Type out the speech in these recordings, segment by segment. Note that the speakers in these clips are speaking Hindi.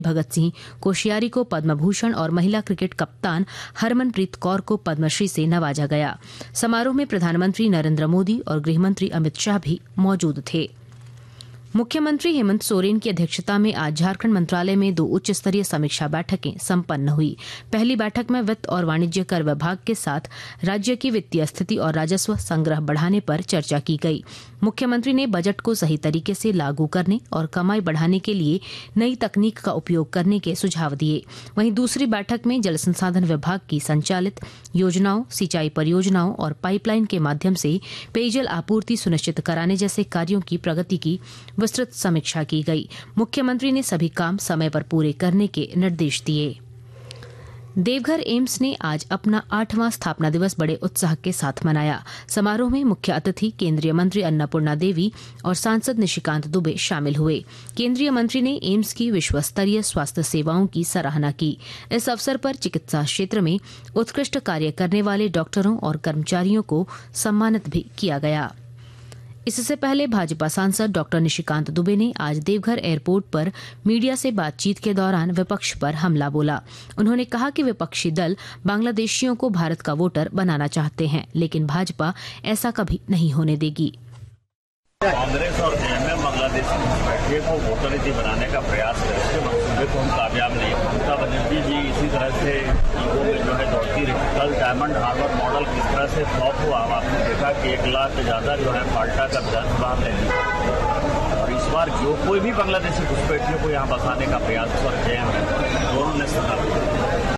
भगत सिंह कोश्यारी को पद्म भूषण और महिला क्रिकेट कप्तान हरमनप्रीत कौर को पद्मश्री से नवाजा गया। समारोह में प्रधानमंत्री नरेंद्र मोदी और गृहमंत्री अमित शाह भी मौजूद थे। मुख्यमंत्री हेमंत सोरेन की अध्यक्षता में आज झारखंड मंत्रालय में 2 उच्च स्तरीय समीक्षा बैठकें संपन्न हुई। पहली बैठक में वित्त और वाणिज्य कर विभाग के साथ राज्य की वित्तीय स्थिति और राजस्व संग्रह बढ़ाने पर चर्चा की गई। मुख्यमंत्री ने बजट को सही तरीके से लागू करने और कमाई बढ़ाने के लिए नई तकनीक का उपयोग करने के सुझाव दिए। वहीं दूसरी बैठक में जल संसाधन विभाग की संचालित योजनाओं, सिंचाई परियोजनाओं और पाइपलाइन के माध्यम से पेयजल आपूर्ति सुनिश्चित कराने जैसे कार्यों की प्रगति की विस्तृत समीक्षा की गई। मुख्यमंत्री ने सभी काम समय पर पूरे करने के निर्देश दिए। देवघर एम्स ने आज अपना 8वां स्थापना दिवस बड़े उत्साह के साथ मनाया। समारोह में मुख्य अतिथि केंद्रीय मंत्री अन्नपूर्णा देवी और सांसद निशिकांत दुबे शामिल हुए। केंद्रीय मंत्री ने एम्स की विश्व स्तरीय स्वास्थ्य सेवाओं की सराहना की। इस अवसर पर चिकित्सा क्षेत्र में उत्कृष्ट कार्य करने वाले डॉक्टरों और कर्मचारियों को सम्मानित भी किया गया। इससे पहले भाजपा सांसद डॉक्टर निशिकांत दुबे ने आज देवघर एयरपोर्ट पर मीडिया से बातचीत के दौरान विपक्ष पर हमला बोला। उन्होंने कहा कि विपक्षी दल बांग्लादेशियों को भारत का वोटर बनाना चाहते हैं, लेकिन भाजपा ऐसा कभी नहीं होने देगी। कांग्रेस और जेएमएम बांग्लादेश की घुसपैठिए को वोटर नीति बनाने का प्रयास करे, उसके मंसूबे को हम कामयाब नहीं। ममता बनर्जी जी इसी तरह से ईगो में जो है दौड़ती रही। कल डायमंड हार्बर मॉडल किस तरह से फ्लॉप हुआ, आपने देखा कि 1 लाख से ज्यादा जो है फाल्टा का विधानसभा ले लिया। और इस बार जो कोई भी बांग्लादेशी घुसपैठियों को यहाँ बसाने का प्रयास और जेएमएम दोनों ने सफल।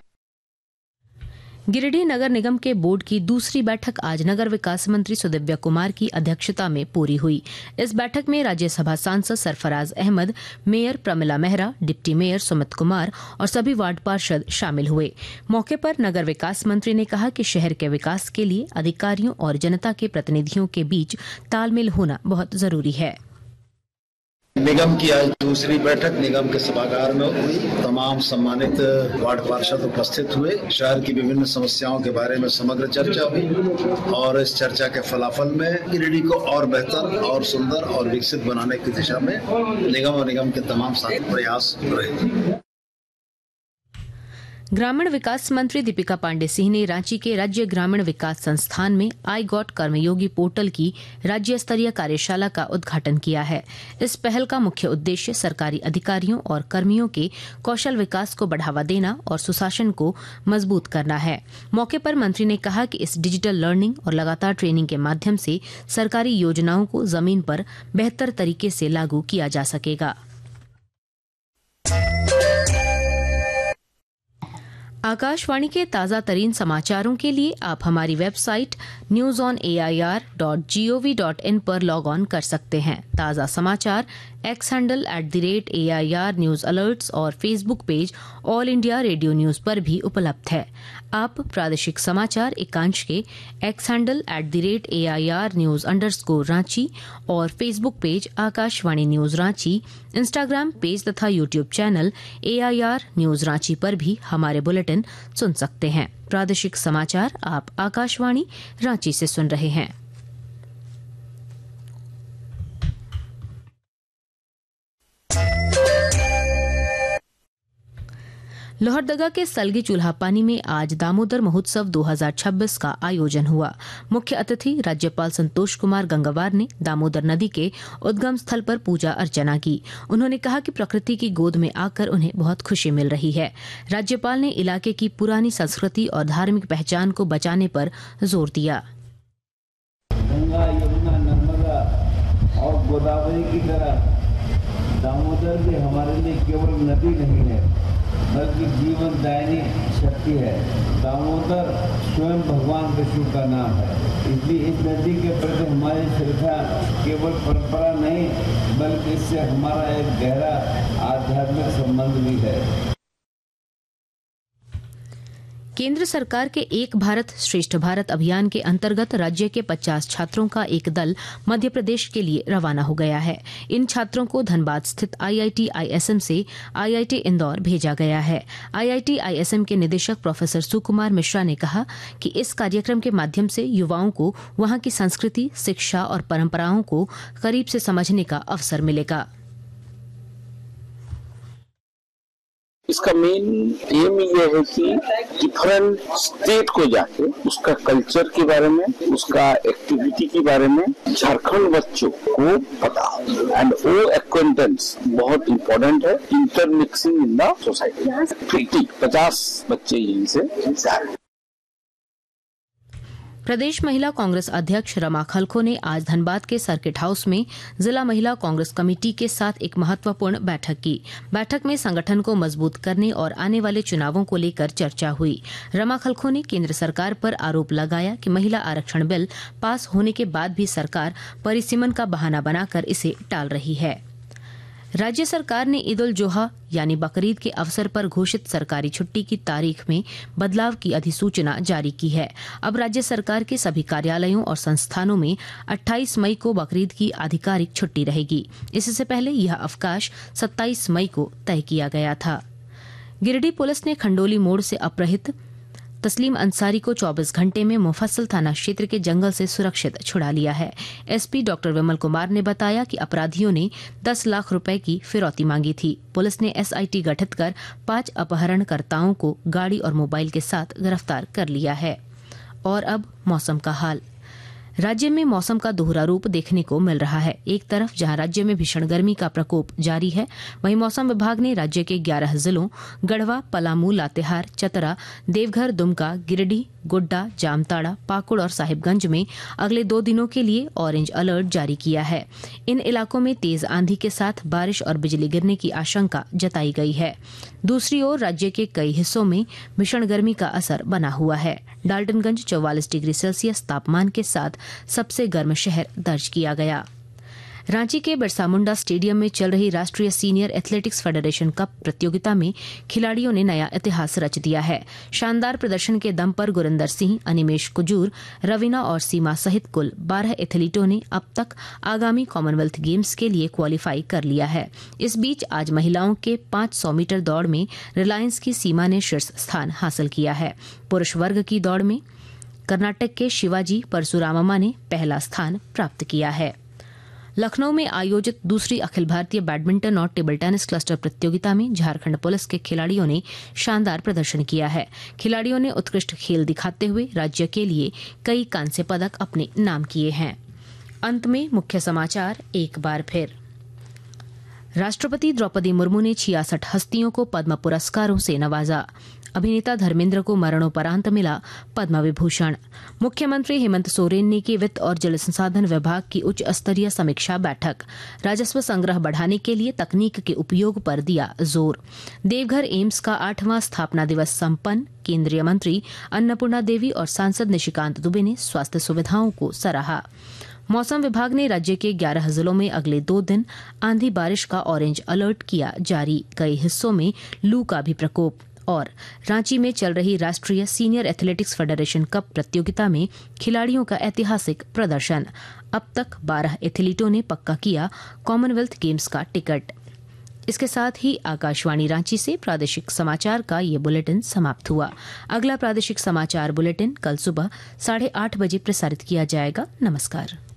गिरिडीह नगर निगम के बोर्ड की दूसरी बैठक आज नगर विकास मंत्री सुदिव्य कुमार की अध्यक्षता में पूरी हुई। इस बैठक में राज्यसभा सांसद Sarfaraz Ahmad, mayor Pramila Mehra, deputy mayor Sumit Kumar और सभी वार्ड पार्षद शामिल हुए। मौके पर नगर विकास मंत्री ने कहा कि शहर के विकास के लिए अधिकारियों और जनता के प्रतिनिधियों के बीच तालमेल होना बहुत जरूरी है। निगम की आज दूसरी बैठक निगम के सभागार में हुई। तमाम सम्मानित वार्ड पार्षद उपस्थित हुए। शहर की विभिन्न समस्याओं के बारे में समग्र चर्चा हुई और इस चर्चा के फलाफल में गिरिडीह को और बेहतर और सुंदर और विकसित बनाने की दिशा में निगम और निगम के तमाम साथी प्रयास रहे। ग्रामीण विकास मंत्री दीपिका पांडे सिंह ने रांची के राज्य ग्रामीण विकास संस्थान में आई गॉट कर्मयोगी पोर्टल की राज्य स्तरीय कार्यशाला का उद्घाटन किया है। इस पहल का मुख्य उद्देश्य सरकारी अधिकारियों और कर्मियों के कौशल विकास को बढ़ावा देना और सुशासन को मजबूत करना है। मौके पर मंत्री ने कहा कि इस डिजिटल लर्निंग और लगातार ट्रेनिंग के माध्यम से सरकारी योजनाओं को जमीन पर बेहतर तरीके से लागू किया जा सकेगा। आकाशवाणी के ताज़ा तरीन समाचारों के लिए आप हमारी वेबसाइट newsonair.gov.in पर लॉग ऑन कर सकते हैं। ताज़ा समाचार x handle @AIR news alerts और Facebook page all India radio news पर भी उपलब्ध है। आप प्रादेशिक समाचार एकांश के x handle @AIR news _Ranchi और Facebook page Akashvani news Ranchi, Instagram page तथा YouTube channel AIR news Ranchi पर भी हमारे बुलेटिन सुन सकते हैं। प्रादेशिक समाचार आप आकाशवाणी रांची से सुन रहे हैं। लोहरदगा के सलगी चूल्हा पानी में आज दामोदर महोत्सव 2026 का आयोजन हुआ। मुख्य अतिथि राज्यपाल संतोष कुमार गंगवार ने दामोदर नदी के उद्गम स्थल पर पूजा अर्चना की। उन्होंने कहा कि प्रकृति की गोद में आकर उन्हें बहुत खुशी मिल रही है। राज्यपाल ने इलाके की पुरानी संस्कृति और धार्मिक पहचान को बचाने पर जोर दिया। गंगा, यमुना, नर्मदा और गोदावरी की तरह दामोदर भी हमारे लिए केवल नदी नहीं है बल्कि जीवन दायिनी शक्ति है। दामोदर स्वयं भगवान विष्णु का नाम है। इसलिए इस नदी के प्रति हमारी श्रद्धा केवल परंपरा नहीं बल्कि इससे हमारा एक गहरा आध्यात्मिक संबंध भी है। केंद्र सरकार के एक भारत श्रेष्ठ भारत अभियान के अंतर्गत राज्य के 50 छात्रों का एक दल मध्य प्रदेश के लिए रवाना हो गया है। इन छात्रों को धनबाद स्थित IIT ISM से IIT इंदौर भेजा गया है। IIT ISM के निदेशक प्रोफेसर सुकुमार मिश्रा ने कहा कि इस कार्यक्रम के माध्यम से युवाओं को वहां की संस्कृति, शिक्षा और परंपराओं को करीब से समझने का अवसर मिलेगा। इसका मेन एम ये है कि डिफरेंट स्टेट को जाके उसका कल्चर के बारे में, उसका एक्टिविटी के बारे में झारखंड बच्चों को पता हो, एंड वो एक्वेंटेंस बहुत इम्पोर्टेंट है। इंटरमिक्सिंग इन द सोसाइटी 50 बच्चे यहीं से जा रहे हैं। प्रदेश महिला कांग्रेस अध्यक्ष रमा खलखो ने आज धनबाद के सर्किट हाउस में जिला महिला कांग्रेस कमेटी के साथ एक महत्वपूर्ण बैठक की। बैठक में संगठन को मजबूत करने और आने वाले चुनावों को लेकर चर्चा हुई। रमा खलखो ने केंद्र सरकार पर आरोप लगाया कि महिला आरक्षण बिल पास होने के बाद भी सरकार परिसीमन का बहाना बनाकर इसे टाल रही है। राज्य सरकार ने ईद उल जोहा यानी बकरीद के अवसर पर घोषित सरकारी छुट्टी की तारीख में बदलाव की अधिसूचना जारी की है। अब राज्य सरकार के सभी कार्यालयों और संस्थानों में 28 मई को बकरीद की आधिकारिक छुट्टी रहेगी। इससे पहले यह अवकाश 27 मई को तय किया गया था। गिरिडीह पुलिस ने खंडोली मोड़ से अपहृत तस्लीम अंसारी को 24 घंटे में मुफस्सिल थाना क्षेत्र के जंगल से सुरक्षित छुड़ा लिया है। एसपी डॉक्टर विमल कुमार ने बताया कि अपराधियों ने 10 लाख रुपए की फिरौती मांगी थी। पुलिस ने एसआईटी गठित कर 5 अपहरणकर्ताओं को गाड़ी और मोबाइल के साथ गिरफ्तार कर लिया है। और अब मौसम का हाल। राज्य में मौसम का दोहरा रूप देखने को मिल रहा है। एक तरफ जहां राज्य में भीषण गर्मी का प्रकोप जारी है, वहीं मौसम विभाग ने राज्य के 11 जिलों गढ़वा, पलामू, लातेहार, चतरा, देवघर, दुमका, गिरिडीह, गोड्डा, जामताड़ा, पाकुड़ और साहिबगंज में अगले 2 दिनों के लिए ऑरेंज अलर्ट जारी किया है। इन इलाकों में तेज आंधी के साथ बारिश और बिजली गिरने की आशंका जताई गई है। दूसरी ओर राज्य के कई हिस्सों में भीषण गर्मी का असर बना हुआ है। डाल्टनगंज 44 डिग्री सेल्सियस तापमान के साथ सबसे गर्म शहर दर्ज किया गया। रांची के बिरसा मुंडा स्टेडियम में चल रही राष्ट्रीय सीनियर एथलेटिक्स फेडरेशन कप प्रतियोगिता में खिलाड़ियों ने नया इतिहास रच दिया है। शानदार प्रदर्शन के दम पर गुरिंदर सिंह, अनिमेश कुजूर, रवीना और सीमा सहित कुल 12 एथलीटों ने अब तक आगामी कॉमनवेल्थ गेम्स के लिए क्वालिफाई कर लिया है। इस बीच आज महिलाओं के 500 मीटर दौड़ में रिलायंस की सीमा ने शीर्ष स्थान हासिल किया है। पुरुष वर्ग की दौड़ में कर्नाटक के शिवाजी परशुरामम्मा ने पहला स्थान प्राप्त किया है। लखनऊ में आयोजित दूसरी अखिल भारतीय बैडमिंटन और टेबल टेनिस क्लस्टर प्रतियोगिता में झारखंड पुलिस के खिलाड़ियों ने शानदार प्रदर्शन किया है। खिलाड़ियों ने उत्कृष्ट खेल दिखाते हुए राज्य के लिए कई कांस्य पदक अपने नाम किए हैं। अंत में मुख्य समाचार एक बार फिर। राष्ट्रपति द्रौपदी मुर्मू ने 66 हस्तियों को पद्म पुरस्कारों से नवाजा। अभिनेता धर्मेंद्र को मरणोपरांत मिला पद्म विभूषण। मुख्यमंत्री हेमंत सोरेन ने की वित्त और जल संसाधन विभाग की उच्च स्तरीय समीक्षा बैठक। राजस्व संग्रह बढ़ाने के लिए तकनीक के उपयोग पर दिया जोर। देवघर एम्स का 8वां स्थापना दिवस संपन्न। केंद्रीय मंत्री अन्नपूर्णा देवी और सांसद निशिकांत दुबे ने स्वास्थ्य सुविधाओं को सराहा। मौसम विभाग ने राज्य के 11 जिलों में अगले 2 दिन आंधी बारिश का ऑरेंज अलर्ट किया जारी। कई हिस्सों में लू का भी प्रकोप। और रांची में चल रही राष्ट्रीय सीनियर एथलेटिक्स फेडरेशन कप प्रतियोगिता में खिलाड़ियों का ऐतिहासिक प्रदर्शन। अब तक 12 एथलीटों ने पक्का किया कॉमनवेल्थ गेम्स का टिकट। इसके साथ ही आकाशवाणी रांची से प्रादेशिक समाचार का ये बुलेटिन समाप्त हुआ। अगला प्रादेशिक समाचार बुलेटिन कल सुबह 8:30 बजे प्रसारित किया जाएगा। नमस्कार।